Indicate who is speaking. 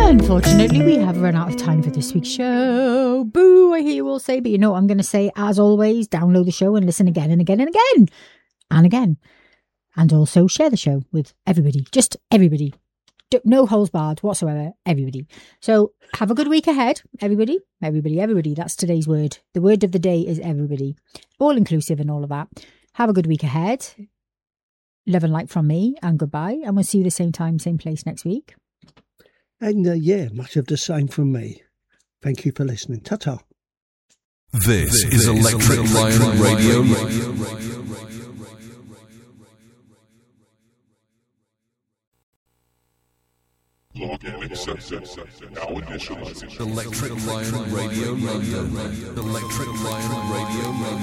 Speaker 1: Unfortunately, we have run out of time for this week's show. Boo, I hear you all say, but you know what I'm going to say. As always, download the show and listen again and again and again and again. And also share the show with everybody. Just everybody. No holes barred whatsoever. Everybody. So have a good week ahead, everybody. Everybody. That's today's word. The word of the day is everybody. All inclusive and all of that. Have a good week ahead. Love and light from me, and goodbye. And we'll see you the same time, same place next week.
Speaker 2: And much of the same from me. Thank you for listening. Ta-ta.
Speaker 3: This is Electric Lion Radio.
Speaker 4: Login accepted. Now initializing.
Speaker 3: Electric Lion Radio London. Electric Lion Radio London.